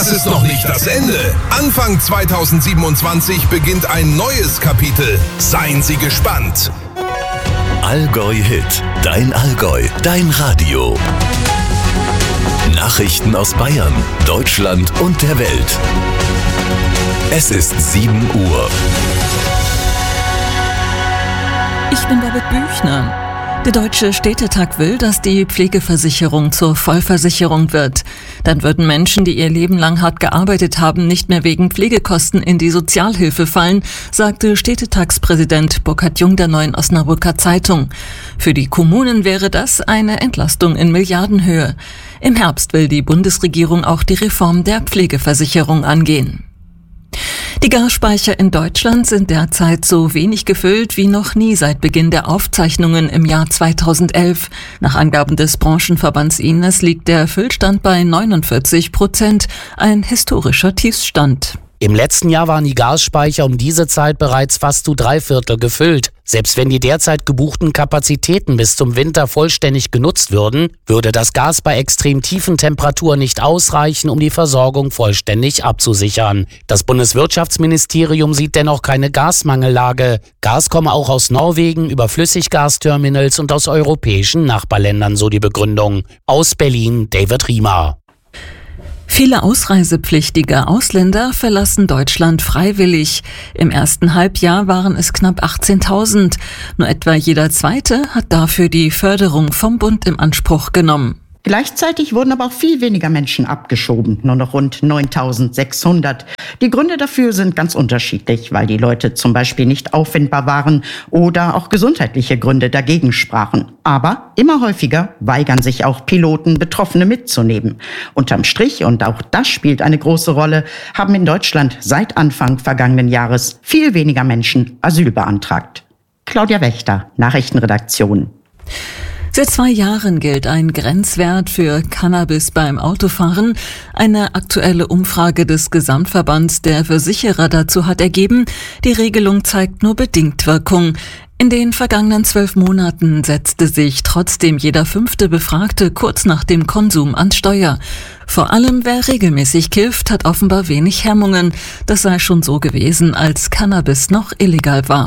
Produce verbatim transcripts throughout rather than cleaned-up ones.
Das ist noch nicht das Ende. Anfang zweitausendsiebenundzwanzig beginnt ein neues Kapitel. Seien Sie gespannt. Allgäu Hit. Dein Allgäu. Dein Radio. Nachrichten aus Bayern, Deutschland und der Welt. Es ist sieben Uhr. Ich bin Babette Büchner. Der Deutsche Städtetag will, dass die Pflegeversicherung zur Vollversicherung wird. Dann würden Menschen, die ihr Leben lang hart gearbeitet haben, nicht mehr wegen Pflegekosten in die Sozialhilfe fallen, sagte Städtetagspräsident Burkhard Jung der Neuen Osnabrücker Zeitung. Für die Kommunen wäre das eine Entlastung in Milliardenhöhe. Im Herbst will die Bundesregierung auch die Reform der Pflegeversicherung angehen. Die Gasspeicher in Deutschland sind derzeit so wenig gefüllt wie noch nie seit Beginn der Aufzeichnungen im Jahr zweitausendelf. Nach Angaben des Branchenverbands I N E S liegt der Füllstand bei neunundvierzig Prozent, ein historischer Tiefstand. Im letzten Jahr waren die Gasspeicher um diese Zeit bereits fast zu drei Viertel gefüllt. Selbst wenn die derzeit gebuchten Kapazitäten bis zum Winter vollständig genutzt würden, würde das Gas bei extrem tiefen Temperaturen nicht ausreichen, um die Versorgung vollständig abzusichern. Das Bundeswirtschaftsministerium sieht dennoch keine Gasmangellage. Gas komme auch aus Norwegen über Flüssiggasterminals und aus europäischen Nachbarländern, so die Begründung. Aus Berlin, David Riemer. Viele ausreisepflichtige Ausländer verlassen Deutschland freiwillig. Im ersten Halbjahr waren es knapp achtzehntausend. Nur etwa jeder Zweite hat dafür die Förderung vom Bund in Anspruch genommen. Gleichzeitig wurden aber auch viel weniger Menschen abgeschoben, nur noch rund neuntausendsechshundert. Die Gründe dafür sind ganz unterschiedlich, weil die Leute zum Beispiel nicht auffindbar waren oder auch gesundheitliche Gründe dagegen sprachen. Aber immer häufiger weigern sich auch Piloten, Betroffene mitzunehmen. Unterm Strich, und auch das spielt eine große Rolle, haben in Deutschland seit Anfang vergangenen Jahres viel weniger Menschen Asyl beantragt. Claudia Wächter, Nachrichtenredaktion. Seit zwei Jahren gilt ein Grenzwert für Cannabis beim Autofahren. Eine aktuelle Umfrage des Gesamtverbands der Versicherer dazu hat ergeben, die Regelung zeigt nur bedingt Wirkung. In den vergangenen zwölf Monaten setzte sich trotzdem jeder fünfte Befragte kurz nach dem Konsum ans Steuer. Vor allem wer regelmäßig kifft, hat offenbar wenig Hemmungen. Das sei schon so gewesen, als Cannabis noch illegal war.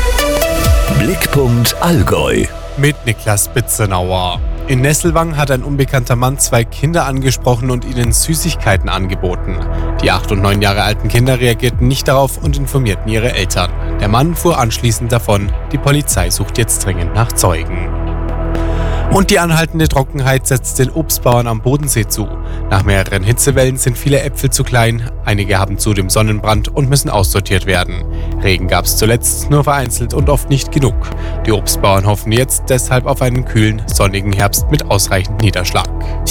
Blickpunkt Allgäu. Mit Niklas Bitzenauer. In Nesselwang hat ein unbekannter Mann zwei Kinder angesprochen und ihnen Süßigkeiten angeboten. Die acht und neun Jahre alten Kinder reagierten nicht darauf und informierten ihre Eltern. Der Mann fuhr anschließend davon. Die Polizei sucht jetzt dringend nach Zeugen. Und die anhaltende Trockenheit setzt den Obstbauern am Bodensee zu. Nach mehreren Hitzewellen sind viele Äpfel zu klein, einige haben zudem Sonnenbrand und müssen aussortiert werden. Regen gab es zuletzt nur vereinzelt und oft nicht genug. Die Obstbauern hoffen jetzt deshalb auf einen kühlen, sonnigen Herbst mit ausreichend Niederschlag.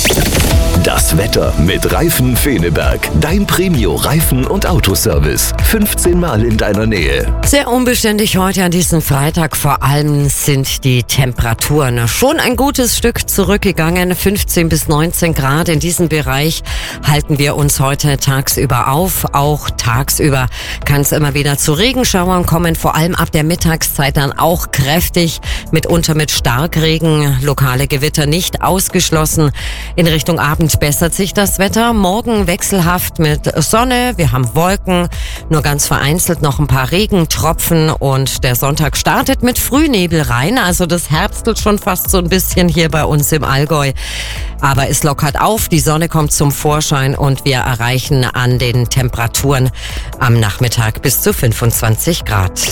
Das Wetter mit Reifen Feneberg. Dein Premio-Reifen- und Autoservice. fünfzehn Mal in deiner Nähe. Sehr unbeständig heute an diesem Freitag. Vor allem sind die Temperaturen schon ein gutes Stück zurückgegangen. fünfzehn bis neunzehn Grad. In diesem Bereich halten wir uns heute tagsüber auf. Auch tagsüber kann es immer wieder zu Regenschauern kommen. Vor allem ab der Mittagszeit dann auch kräftig. Mitunter mit Starkregen. Lokale Gewitter nicht ausgeschlossen. In Richtung Abend bessert sich das Wetter. Morgen wechselhaft mit Sonne. Wir haben Wolken, nur ganz vereinzelt noch ein paar Regentropfen und der Sonntag startet mit Frühnebel rein. Also das herbstelt schon fast so ein bisschen hier bei uns im Allgäu. Aber es lockert auf, die Sonne kommt zum Vorschein und wir erreichen an den Temperaturen am Nachmittag bis zu fünfundzwanzig Grad.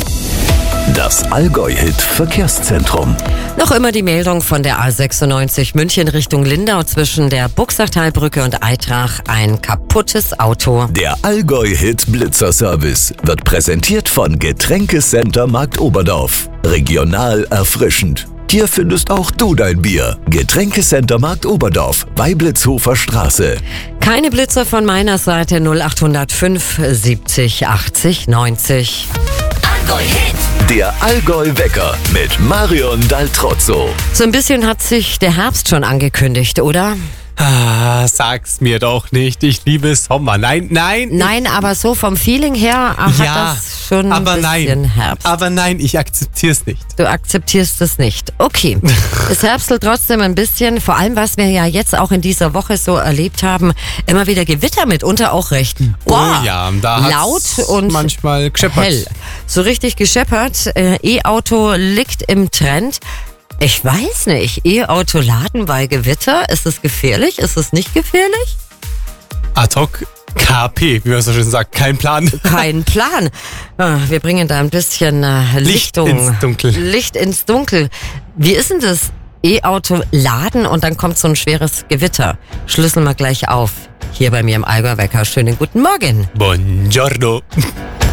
Das Allgäu-Hit Verkehrszentrum. Noch immer die Meldung von der A sechsundneunzig München Richtung Lindau zwischen der Buchsachtalbrücke und Eitrach. Ein kaputtes Auto. Der Allgäu-Hit Blitzerservice wird präsentiert von Getränkecenter Markt Oberdorf. Regional erfrischend. Hier findest auch du dein Bier. Getränkecenter Markt Oberdorf, Weiblitzhofer Straße. Keine Blitzer von meiner Seite. null acht null fünf siebzig achtzig neunzig. Allgäu-Hit. Der Allgäu-Wecker mit Marion Daltrozzo. So ein bisschen hat sich der Herbst schon angekündigt, oder? Ah, sag's mir doch nicht. Ich liebe Sommer. Nein, nein. Nein, aber so vom Feeling her hat Ja, das schon ein aber bisschen nein. Herbst. Aber nein, ich akzeptier's nicht. Du akzeptierst es nicht. Okay. Es herbstelt trotzdem ein bisschen, vor allem was wir ja jetzt auch in dieser Woche so erlebt haben, immer wieder Gewitter, mitunter auch recht boah, oh ja, da hat's laut und manchmal gescheppert. hell. So richtig gescheppert. Äh, E-Auto liegt im Trend. Ich weiß nicht, E-Auto laden bei Gewitter, ist es gefährlich? Ist es nicht gefährlich? Ad hoc K P, wie man so schön sagt, kein Plan. Kein Plan. Ah, Wir bringen da ein bisschen äh, Licht Lichtung. ins Dunkel. Licht ins Dunkel. Wie ist denn das? E-Auto laden und dann kommt so ein schweres Gewitter. Schlüsseln wir gleich auf. Hier bei mir im Allgäu Wecker. Schönen guten Morgen. Buongiorno.